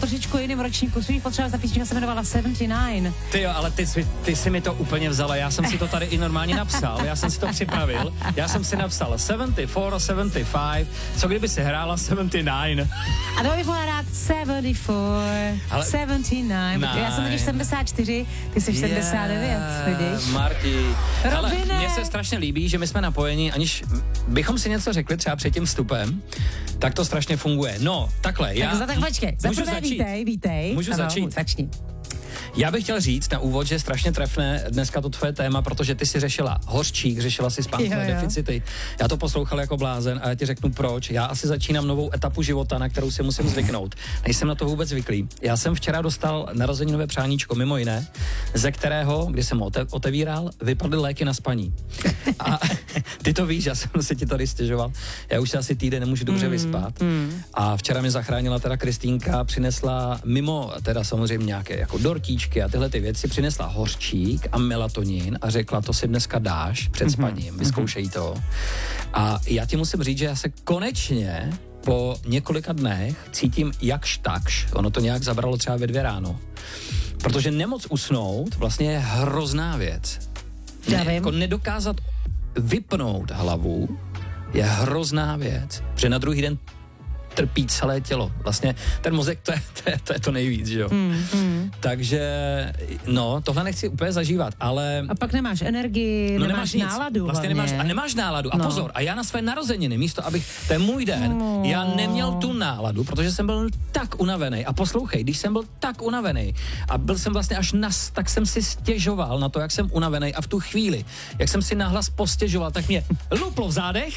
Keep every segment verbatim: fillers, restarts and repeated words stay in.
trošičku jiným ročníku. Svých potřeba, ta písnička se jmenovala sedmdesát devět. Ty jo, ale ty, ty si mi to úplně vzala, já jsem si to tady i normálně napsal, já jsem si to připravil, já jsem si napsal sedmdesát čtyři, sedmdesát pět, co kdyby si hrála sedmdesát devět? A to bych mohla rád sedmdesát čtyři, ale... sedmdesát devět, já jsem totiž sedmdesát čtyři, ty jsi yeah, sedmdesát devět, vidíš? Marti, ale Robine. mně se strašně líbí, že my jsme napojeni, aniž bychom si něco řekli třeba před tím vstupem, tak to strašně funguje. No, takhle, já... Tak za tak počkej, za prvé vítej, vítej. Můžu ano, začít? Začni. Já bych chtěl říct na úvod, že je strašně trefné dneska to tvoje téma, protože ty si řešila hořčík, řešila si spánkové deficity. Já to poslouchal jako blázen a já ti řeknu proč. Já asi začínám novou etapu života, na kterou si musím zvyknout. Nejsem na to vůbec zvyklý. Já jsem včera dostal narozeninové přáníčko, mimo jiné, ze kterého, když jsem ho ote- otevíral, vypadly léky na spaní. A ty to víš, já jsem si ti tady stěžoval. Já už se asi týden nemůžu dobře mm, vyspat. Mm. A včera mě zachránila teda Kristýnka, přinesla mimo teda samozřejmě nějaké jako dortíčky a tyhle ty věci, přinesla hořčík a melatonin a řekla, to si dneska dáš před spaním, vyzkoušej to. A já ti musím říct, že já se konečně po několika dnech cítím jakž takž, ono to nějak zabralo třeba ve dvě ráno, protože nemoc usnout vlastně je hrozná věc. Ne, jako nedokázat vypnout hlavu je hrozná věc, protože na druhý den trpí celé tělo. Vlastně ten mozek, to je to, je, to, je to nejvíc, že jo. Mm, mm. Takže, no, tohle nechci úplně zažívat, ale... A pak nemáš energii, no, nemáš, nemáš náladu. Vlastně nemáš, a nemáš náladu. A no. Pozor, a já na své narozeniny, místo abych, to je můj den, no. já neměl tu náladu, protože jsem byl tak unavený. A poslouchej, když jsem byl tak unavený a byl jsem vlastně až nas, tak jsem si stěžoval na to, jak jsem unavený a v tu chvíli, jak jsem si nahlas postěžoval, tak mě luplo v zádech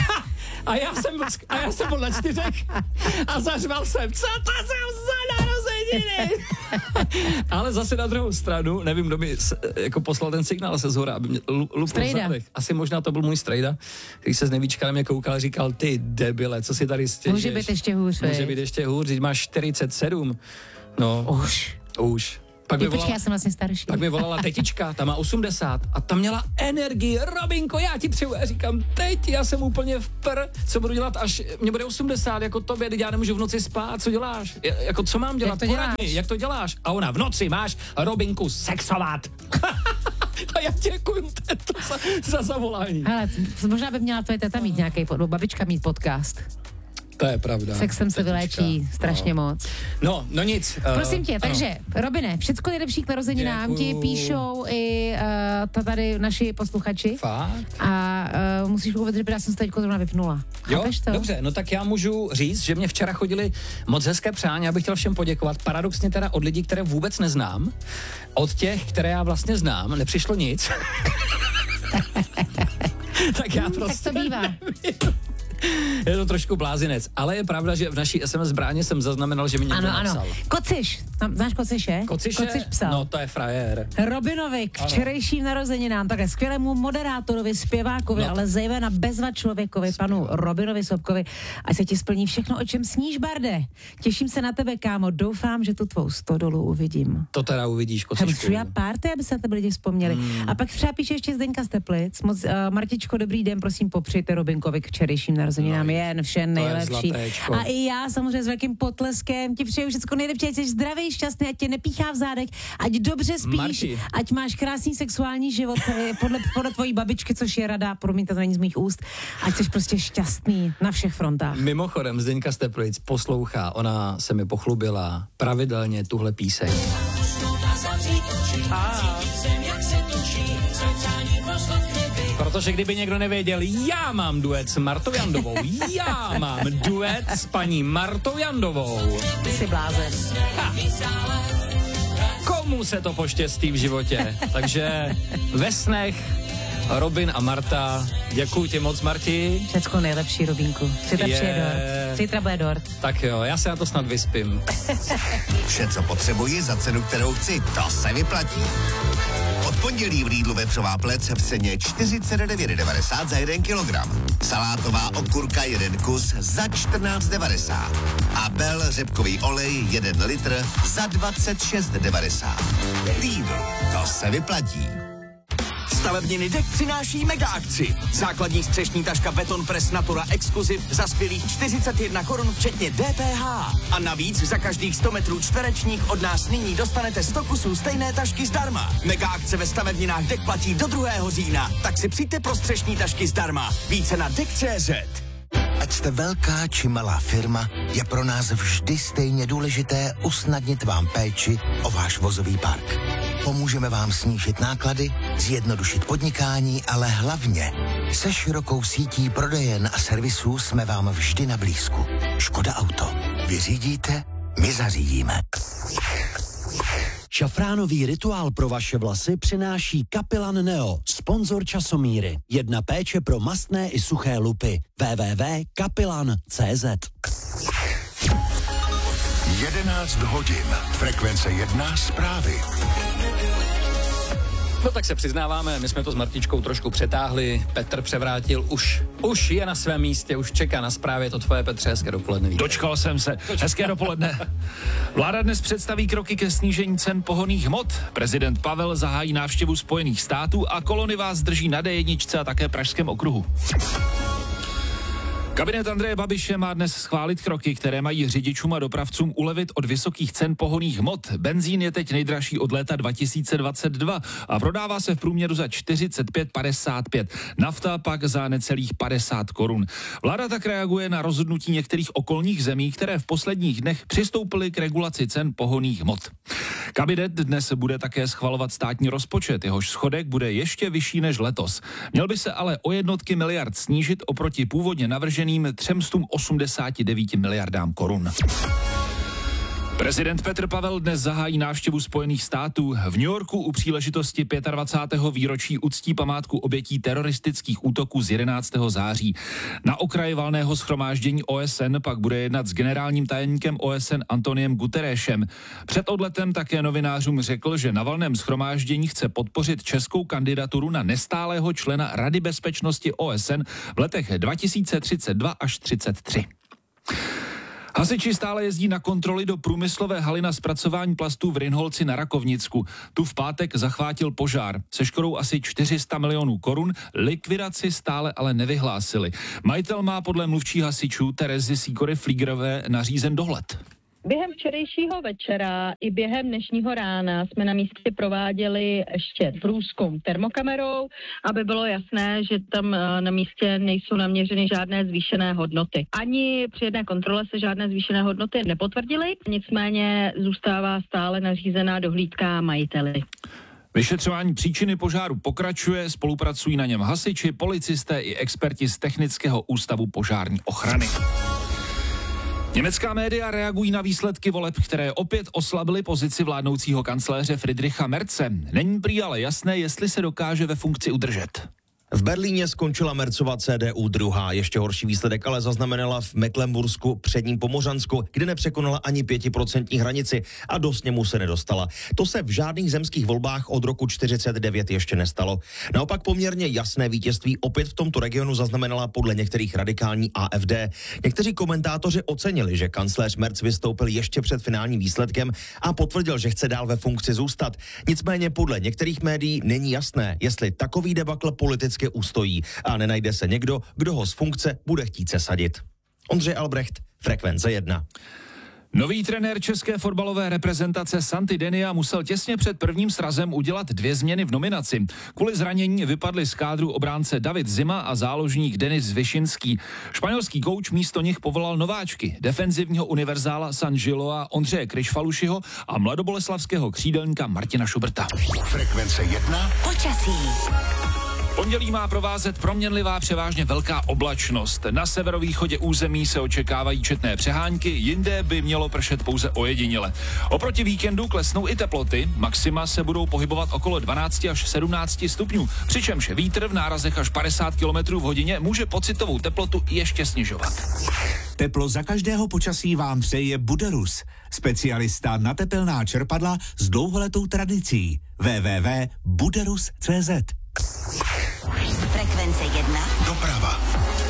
a já jsem byl, a já jsem byl na čtyřech a zařval jsem, co to jsou za narozeniny? Ale zase na druhou stranu, nevím, kdo mi jako poslal ten signál se zhora, aby mě lupl v zádech. Asi možná to byl můj strejda, který se s nevíčka na mě koukal a říkal, ty debile, co si tady stěžeš? Může být ještě hůř. Může být ještě hůř, když máš čtyřicet sedm. No. Už. Už. Pak by volala, já jsem vlastně starší. Pak mi volala tetička, ta má osmdesát a ta měla energii. Robinko, já ti přeju. Já říkám, teď já jsem úplně v pr, co budu dělat, až mě bude osmdesát, jako tobě, teď já nemůžu v noci spát, co děláš? Je, jako co mám dělat? Jak to děláš? Poradni, jak to děláš? A ona, v noci máš Robinku sexovat. A já děkuju teto za, za zavolání. Hele, možná by měla tvoje teta mít nějaký, babička mít podcast. To je pravda. Sexem se vyléčí strašně no. moc. No, no nic. Prosím tě, uh, takže, ano. Robine, všecko nejlepší k narozeninám ti píšou i uh, tady naši posluchači. Fakt? A uh, musíš uvědět, že já jsem se teďko zrovna vypnula. Jo, to? Dobře, no tak já můžu říct, že mě včera chodili moc hezké přání, já bych chtěl všem poděkovat, paradoxně teda od lidí, které vůbec neznám, od těch, které já vlastně znám, nepřišlo nic. Tak já prostě... Tak to bývá. Je to trošku blázinec, ale je pravda, že v naší es em es bráně jsem zaznamenal, že mi někdo ano, napsal. Ano, Kociš, znáš Kociše? Kociše? Kociš psal. No, to je frajer. Robinovi k včerejším narozeninám, také skvělému moderátorovi, zpěvákovi, no. ale zejména bezva člověkovi, panu Robinovi Sobkovi, ať se ti splní všechno, o čem sníš, Barde. Těším se na tebe, kámo, doufám, že tu tvou stodolu uvidím. To teda uvidíš, Kocišku. Já párty, aby se na tebe lidi vzpomněli. Hmm. A pak třeba píše ještě Zdeňka z Teplic. Moc, uh, Martičko, dobrý den, prosím, popřejte Robinkovi k včerejším narozeninám. No, jen vše nejlepší. A i já samozřejmě s velkým potleskem ti přeju všechno nejlepší, ať jsi zdravý, šťastný, ať tě nepíchá v zádech, ať dobře spíš, Marti. Ať máš krásný sexuální život podle, podle tvojí babičky, což je rada, promiň, to není z mých úst, ať jsi prostě šťastný na všech frontách. Mimochodem, Zdeňka z Teplic poslouchá, ona se mi pochlubila pravidelně tuhle píseň. A... Protože kdyby někdo nevěděl, já mám duet s Martou Jandovou. Já mám duet s paní Martou Jandovou. Ty jsi blázen. Ha. Komu se to poštěstí v životě? Takže ve snech Robin a Marta, děkuji ti moc, Marti. Všecko nejlepší, Robinku. Zítra je... přijde dort. Zítra bude dort. Tak jo, já se na to snad vyspím. Vše, co potřebuji za cenu, kterou chci, to se vyplatí. Od pondělí v Lidlu vepřová plec v ceně čtyřicet devět devadesát za jeden kilogram. Salátová okurka jeden kus za čtrnáct devadesát. A Bell řepkový olej jeden litr za dvacet šest devadesát. Lidl, to se vyplatí. Stavebniny Deck přináší mega akci. Základní střešní taška Beton Press Natura Exclusive za skvělých čtyřicet jedna korun včetně D P H. A navíc za každých sto metrů čtverečních od nás nyní dostanete sto kusů stejné tašky zdarma. Mega akce ve stavebninách Deck platí do druhého října, tak si přijďte pro střešní tašky zdarma. Více na deck tečka cé zet. Ať jste velká či malá firma, je pro nás vždy stejně důležité usnadnit vám péči o váš vozový park. Pomůžeme vám snížit náklady, zjednodušit podnikání, ale hlavně se širokou sítí prodejen a servisů jsme vám vždy na blízku. Škoda Auto. Vy řídíte, my zařídíme. Šafránový rituál pro vaše vlasy přináší Kapilan Neo, sponzor časomíry. Jedna péče pro mastné i suché lupy. w w w tečka kapilan tečka cé zet. jedenáct hodin. Frekvence jedna zprávy. No tak se přiznáváme, my jsme to s Martičkou trošku přetáhli, Petr převrátil, už, už je na svém místě, už čeká na zprávě, to tvoje, Petře, hezké dopoledne. Víte. Dočkal jsem se, hezké dopoledne. Vláda dnes představí kroky ke snížení cen pohonných hmot. Prezident Pavel zahájí návštěvu Spojených států a kolony vás drží na D jedna a také Pražském okruhu. Kabinet Andreje Babiše má dnes schválit kroky, které mají řidičům a dopravcům ulevit od vysokých cen pohonných hmot. Benzín je teď nejdražší od léta dva tisíce dvacet dva a prodává se v průměru za čtyřicet pět padesát pět. Nafta pak za necelých padesát korun. Vláda tak reaguje na rozhodnutí některých okolních zemí, které v posledních dnech přistoupily k regulaci cen pohonných hmot. Kabinet dnes bude také schvalovat státní rozpočet, jehož schodek bude ještě vyšší než letos. Měl by se ale o jednotky miliard snížit oproti původně navrženým tři sta osmdesáti devíti miliardám korun. Prezident Petr Pavel dnes zahájí návštěvu Spojených států. V New Yorku u příležitosti dvacátého pátého výročí uctí památku obětí teroristických útoků z jedenáctého září. Na okraji valného shromáždění O S N pak bude jednat s generálním tajemníkem O S N Antoniem Guterresem. Před odletem také novinářům řekl, že na valném shromáždění chce podpořit českou kandidaturu na nestálého člena Rady bezpečnosti O S N v letech dva tisíce třicet dva až třicet tři. Hasiči stále jezdí na kontroly do průmyslové haly na zpracování plastů v Rynholci na Rakovnicku. Tu v pátek zachvátil požár. Se škodou asi čtyři sta milionů korun, likvidaci stále ale nevyhlásili. Majitel má podle mluvčí hasičů Terezy Sýkory-Flígerové nařízen dohled. Během včerejšího večera i během dnešního rána jsme na místě prováděli ještě průzkum termokamerou, aby bylo jasné, že tam na místě nejsou naměřeny žádné zvýšené hodnoty. Ani při jedné kontrole se žádné zvýšené hodnoty nepotvrdily, nicméně zůstává stále nařízená dohlídka majiteli. Vyšetřování příčiny požáru pokračuje, spolupracují na něm hasiči, policisté i experti z Technického ústavu požární ochrany. Německá média reagují na výsledky voleb, které opět oslabily pozici vládnoucího kancléře Friedricha Merze. Není prý ale jasné, jestli se dokáže ve funkci udržet. V Berlíně skončila Merzova C D U druhá. Ještě horší výsledek ale zaznamenala v Mecklenbursku, předním Pomořansku, kde nepřekonala ani pětiprocentní hranici a do sněmu se nedostala. To se v žádných zemských volbách od roku čtyřicet devět ještě nestalo. Naopak poměrně jasné vítězství opět v tomto regionu zaznamenala podle některých radikální A F D. Někteří komentátoři ocenili, že kancléř Merz vystoupil ještě před finálním výsledkem a potvrdil, že chce dál ve funkci zůstat. Nicméně podle některých médií není jasné, jestli takový debakl politicky ustojí a nenajde se někdo, kdo ho z funkce bude chtít sesadit. Ondřej Albrecht, Frekvence jedna. Nový trenér české fotbalové reprezentace Santi Denia musel těsně před prvním srazem udělat dvě změny v nominaci. Kvůli zranění vypadli z kádru obránce David Zima a záložník Denis Višinský. Španělský kouč místo nich povolal nováčky, defenzivního univerzála Sanžiloa Ondřeje Kryšfalušiho a mladoboleslavského křídelníka Martina Šubrta. Frekvence jedna. Počasí. Pondělí má provázet proměnlivá převážně velká oblačnost. Na severovýchodě území se očekávají četné přehánky, jinde by mělo pršet pouze ojediněle. Oproti víkendu klesnou i teploty, maxima se budou pohybovat okolo dvanáct až sedmnáct stupňů, přičemž vítr v nárazech až padesát kilometrů v hodině může pocitovou teplotu ještě snižovat. Teplo za každého počasí vám přeje Buderus, specialista na tepelná čerpadla s dlouholetou tradicí. w w w tečka buderus tečka cé zet. Frekvence jedna. Doprava.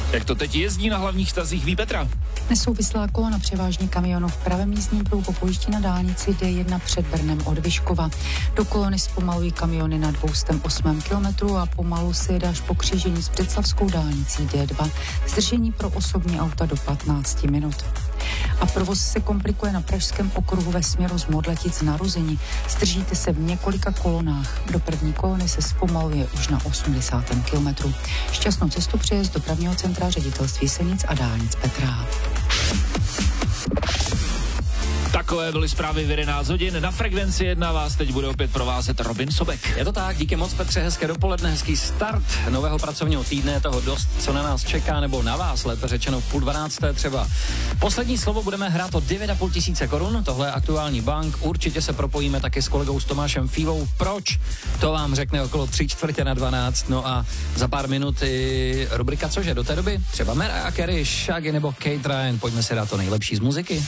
Jak to teď jezdí na hlavních stazích, ví Petra? Nesouvislá kolona převážně kamionů v pravém jízdním pruhu pojíždí na dálnici D jedna před Brnem od Vyškova. Do kolony zpomalují kamiony na dvě stě osm kilometrů a pomalu se jede až po křížení s břeclavskou dálnicí D dva. Zdržení pro osobní auta do patnáct minut. A provoz se komplikuje na pražském okruhu ve směru z Modletic na Ruzini. Zdržíte se v několika kolonách. Do první kolony se zpomaluje už na osmdesátém kilometru. Šťastnou cestu přeje z dopravního centra Ředitelství silnic a dálnic Petra. Takové byly zprávy v jedenáct hodin. Na Frekvenci jedna vás teď bude opět provázet Robin Sobek. Je to tak, díky moc Petře, hezké dopoledne, hezký start nového pracovního týdne, toho dost, co na nás čeká, nebo na vás, lépe řečeno v půl dvanácté třeba. Poslední slovo budeme hrát o devět a půl tisíce korun, tohle je aktuální bank, určitě se propojíme taky s kolegou s Tomášem Fívou. Proč? To vám řekne okolo tři čtvrtě na dvanáct, no a za pár minut i rubrika Cože, do té doby třeba Mariah Carey, Shaggy nebo Kate Ryan, pojďme si dát to nejlepší z muziky.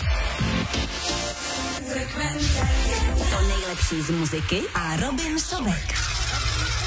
To nejlepší z muziky a Robin Sobek.